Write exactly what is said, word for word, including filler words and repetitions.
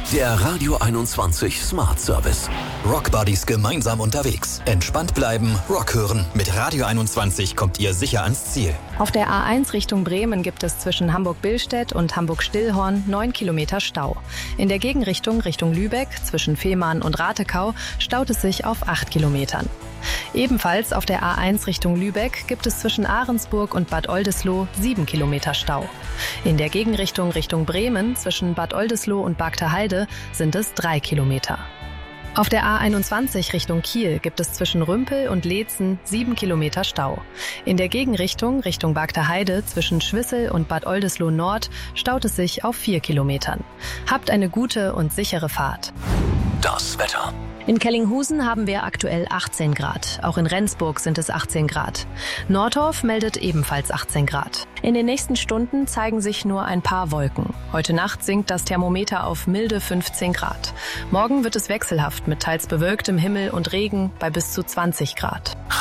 Der Radio einundzwanzig Smart Service. Rock Buddies gemeinsam unterwegs. Entspannt bleiben, Rock hören. Mit Radio einundzwanzig kommt ihr sicher ans Ziel. Auf der A eins Richtung Bremen gibt es zwischen Hamburg-Billstedt und Hamburg-Stillhorn neun Kilometer Stau. In der Gegenrichtung Richtung Lübeck zwischen Fehmarn und Ratekau staut es sich auf acht Kilometern. Ebenfalls auf der A eins Richtung Lübeck gibt es zwischen Ahrensburg und Bad Oldesloe sieben Kilometer Stau. In der Gegenrichtung Richtung Bremen zwischen Bad Oldesloe und Bagterheide sind es drei Kilometer. Auf der A einundzwanzig Richtung Kiel gibt es zwischen Rümpel und Leetzen sieben Kilometer Stau. In der Gegenrichtung Richtung Bagterheide zwischen Schwissel und Bad Oldesloe Nord staut es sich auf vier Kilometern. Habt eine gute und sichere Fahrt. Das Wetter. In Kellinghusen haben wir aktuell achtzehn Grad. Auch in Rendsburg sind es achtzehn Grad. Nordorf meldet ebenfalls achtzehn Grad. In den nächsten Stunden zeigen sich nur ein paar Wolken. Heute Nacht sinkt das Thermometer auf milde fünfzehn Grad. Morgen wird es wechselhaft mit teils bewölktem Himmel und Regen bei bis zu zwanzig Grad.